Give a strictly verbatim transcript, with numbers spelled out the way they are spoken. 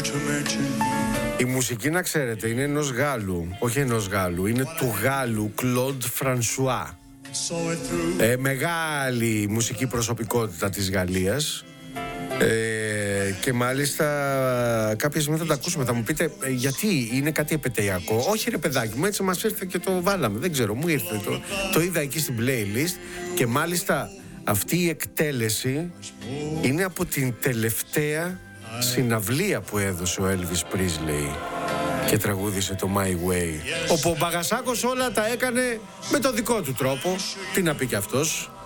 Η μουσική, να ξέρετε, είναι ενός Γάλλου, όχι ενός Γάλλου, είναι του Γάλλου Κλοντ Φρανσουά. Ε, μεγάλη μουσική προσωπικότητα της Γαλλίας. Ε, και μάλιστα κάποια στιγμή θα τα ακούσουμε. Θα μου πείτε ε, γιατί είναι κάτι επαιτειακό. Όχι ρε παιδάκι μου, έτσι μας ήρθε και το βάλαμε. Δεν ξέρω, μου ήρθε το, το είδα εκεί στην playlist. Και μάλιστα αυτή η εκτέλεση είναι από την τελευταία συναυλία που έδωσε ο Elvis Presley και τραγούδισε το My Way, όπου ο Μπαγασάκος όλα τα έκανε με το δικό του τρόπο. Τι να πει κι αυτός.